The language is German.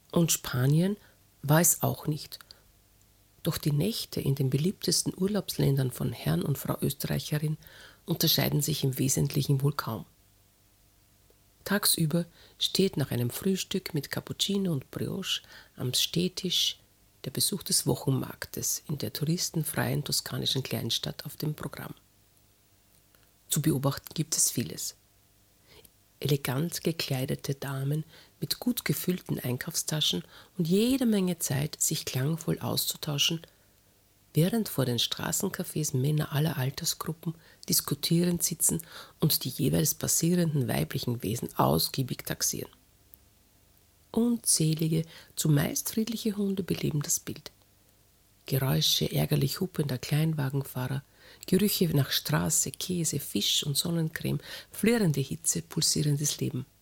Und Spanien war es auch nicht. Doch die Nächte in den beliebtesten Urlaubsländern von Herrn und Frau Österreicherin unterscheiden sich im Wesentlichen wohl kaum. Tagsüber steht nach einem Frühstück mit Cappuccino und Brioche am Stehtisch der Besuch des Wochenmarktes in der touristenfreien toskanischen Kleinstadt auf dem Programm. Zu beobachten gibt es vieles. Elegant gekleidete Damen mit gut gefüllten Einkaufstaschen und jede Menge Zeit, sich klangvoll auszutauschen, während vor den Straßencafés Männer aller Altersgruppen diskutierend sitzen und die jeweils passierenden weiblichen Wesen ausgiebig taxieren. Unzählige, zumeist friedliche Hunde beleben das Bild. Geräusche ärgerlich hupender Kleinwagenfahrer, Gerüche nach Straße, Käse, Fisch und Sonnencreme, flirrende Hitze, pulsierendes Leben.